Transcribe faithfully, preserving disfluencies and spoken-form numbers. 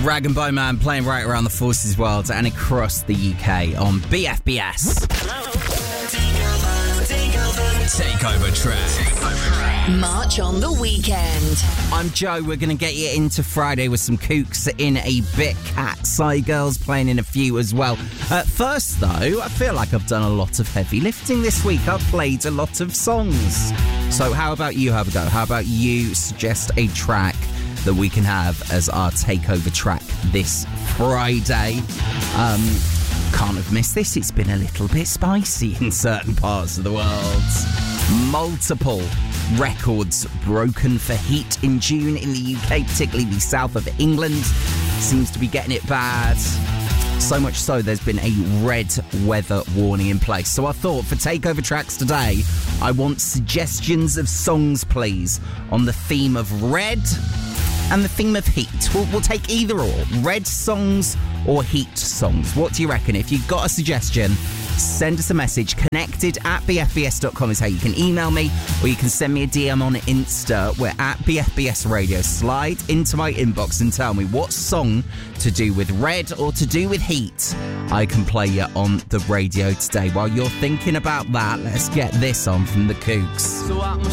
Rag and Bone Man playing right around the Forces world and across the U K on B F B S. Takeover track. March on the weekend. I'm Joe. We're going to get you into Friday with some kooks in a bit. Cat Side Girls playing in a few as well. Uh, first, though, I feel like I've done a lot of heavy lifting this week. I've played a lot of songs. So how about you have a go? How about you suggest a track that we can have as our takeover track this Friday? Um, can't have missed this. It's been a little bit spicy in certain parts of the world. Multiple records broken for heat in June in the U K, particularly the south of England. Seems to be getting it bad. So much so, there's been a red weather warning in place. So I thought for takeover tracks today, I want suggestions of songs, please, on the theme of red and the theme of heat. We'll, we'll take either or. Red songs or heat songs. What do you reckon? If you've got a suggestion, send us a message. Connected at b f b s dot com is how you can email me, or you can send me a D M on Insta. We're at B F B S Radio. Slide into my inbox and tell me what song to do with red or to do with heat I can play you on the radio today. While you're thinking about that, let's get this on from the Kooks. So I'm